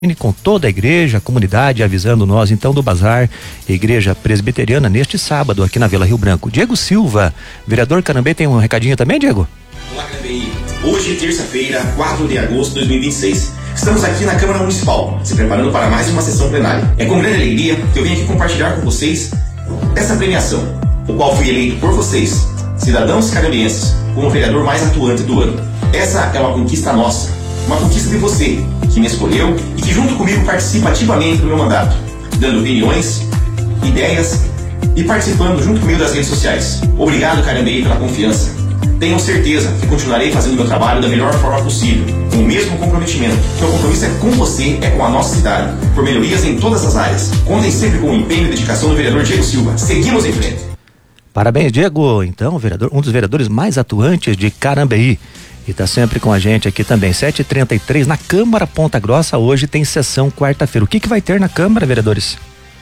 com toda a igreja, a comunidade, avisando nós então do Bazar Igreja Presbiteriana neste sábado aqui na Vila Rio Branco. Diego Silva, vereador Canambeí, tem um recadinho também, Diego? Olá, Canambeí. Hoje, terça-feira, 4 de agosto de 2026. Estamos aqui na Câmara Municipal, se preparando para mais uma sessão plenária. É com grande alegria que eu venho aqui compartilhar com vocês essa premiação, o qual fui eleito por vocês, cidadãos canambienses, como o vereador mais atuante do ano. Essa é uma conquista nossa, uma conquista de você, que me escolheu e que junto comigo participa ativamente do meu mandato, dando opiniões, ideias e participando junto comigo das redes sociais. Obrigado, Canambeí, pela confiança. Tenham certeza que continuarei fazendo meu trabalho da melhor forma possível, com o mesmo comprometimento. Meu compromisso é com você, é com a nossa cidade, por melhorias em todas as áreas. Contem sempre com o empenho e dedicação do vereador Diego Silva. Seguimos em frente. Parabéns, Diego. Então, vereador, um dos vereadores mais atuantes de Canambeí. E tá sempre com a gente aqui também, 7h33 na Câmara Ponta Grossa. Hoje tem sessão quarta-feira. O que vai ter na Câmara, vereadores?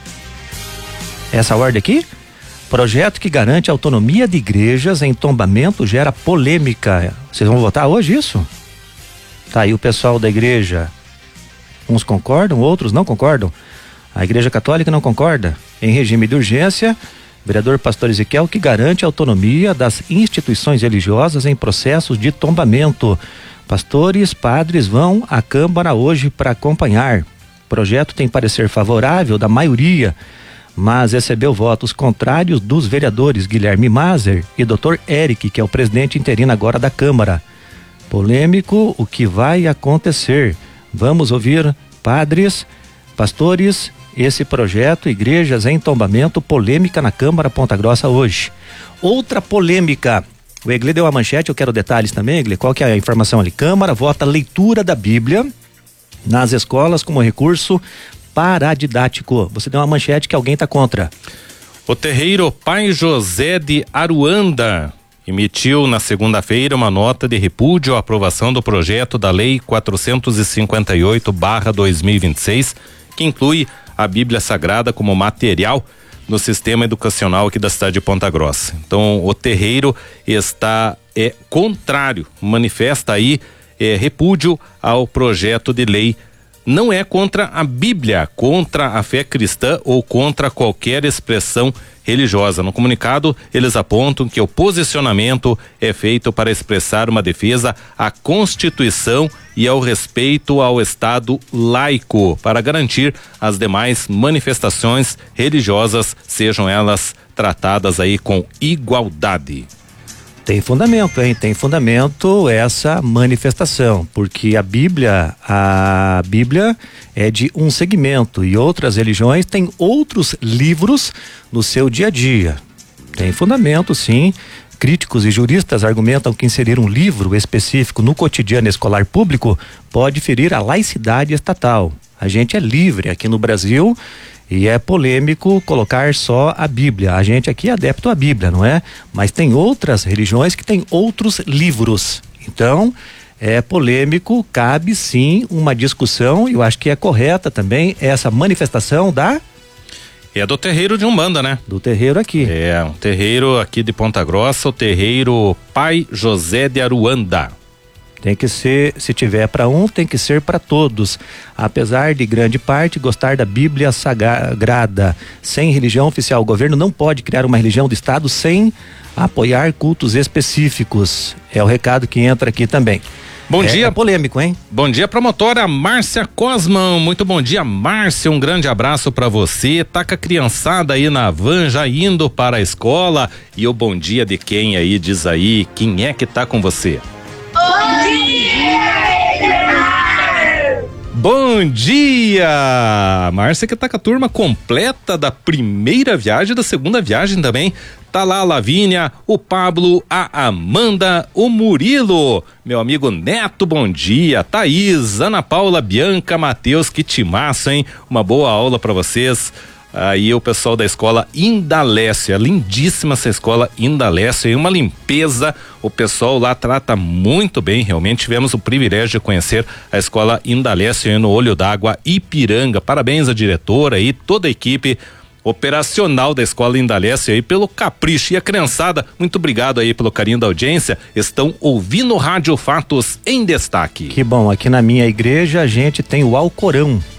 Essa ordem aqui? Projeto que garante a autonomia de igrejas em tombamento gera polêmica. Vocês vão votar hoje isso? Tá aí o pessoal da igreja. Uns concordam, outros não concordam. A Igreja Católica não concorda. Em regime de urgência, vereador Pastor Ezequiel, que garante a autonomia das instituições religiosas em processos de tombamento. Pastores, padres vão à Câmara hoje para acompanhar. O projeto tem parecer favorável da maioria, mas recebeu votos contrários dos vereadores Guilherme Mazer e Dr. Eric, que é o presidente interino agora da Câmara. Polêmico o que vai acontecer. Vamos ouvir padres, pastores. Esse projeto, igrejas em tombamento, polêmica na Câmara Ponta Grossa hoje. Outra polêmica, o Egle deu a manchete, eu quero detalhes também, Egle, qual que é a informação ali? Câmara vota leitura da Bíblia nas escolas como recurso paradidático. Você deu uma manchete que alguém está contra. O terreiro Pai José de Aruanda emitiu na segunda-feira uma nota de repúdio à aprovação do projeto da Lei 458/2026, que inclui a Bíblia Sagrada como material no sistema educacional aqui da cidade de Ponta Grossa. Então, o terreiro está contrário, manifesta aí repúdio ao projeto de lei. Não é contra a Bíblia, contra a fé cristã ou contra qualquer expressão religiosa. No comunicado, eles apontam que o posicionamento é feito para expressar uma defesa à Constituição e ao respeito ao Estado laico, para garantir as demais manifestações religiosas, sejam elas tratadas aí com igualdade. Tem fundamento, hein? Tem fundamento essa manifestação, porque a Bíblia é de um segmento e outras religiões têm outros livros no seu dia a dia. Tem fundamento, sim. Críticos e juristas argumentam que inserir um livro específico no cotidiano escolar público pode ferir a laicidade estatal. A gente é livre aqui no Brasil. E é polêmico colocar só a Bíblia. A gente aqui é adepto à Bíblia, não é? Mas tem outras religiões que têm outros livros. Então, é polêmico, cabe sim uma discussão, e eu acho que é correta também essa manifestação da... É do terreiro de Umbanda, né? Do terreiro aqui. É, um terreiro aqui de Ponta Grossa, o terreiro Pai José de Aruanda. Tem que ser, se tiver para um, tem que ser para todos. Apesar de grande parte gostar da Bíblia Sagrada, sem religião oficial, o governo não pode criar uma religião do Estado sem apoiar cultos específicos. É o recado que entra aqui também. Bom dia. É polêmico, hein? Bom dia, promotora Márcia Cosman. Muito bom dia, Márcia. Um grande abraço para você. Tá com a criançada aí na van, já indo para a escola. E o bom dia de quem aí? Diz aí, quem é que tá com você? Bom dia! Márcia que tá com a turma completa da primeira viagem, da segunda viagem também. Tá lá a Lavínia, o Pablo, a Amanda, o Murilo, meu amigo Neto, bom dia, Thaís, Ana Paula, Bianca, Matheus, que timaço, hein? Uma boa aula pra vocês. Aí o pessoal da escola Indalécio, é lindíssima essa escola Indalécio, e uma limpeza, o pessoal lá trata muito bem, realmente tivemos o privilégio de conhecer a escola Indalécio no Olho d'Água, Ipiranga. Parabéns à diretora e toda a equipe operacional da Escola Indalécio aí pelo capricho. E a criançada, muito obrigado aí pelo carinho da audiência, estão ouvindo Rádio Fatos em Destaque. Que bom, aqui na minha igreja a gente tem o Alcorão.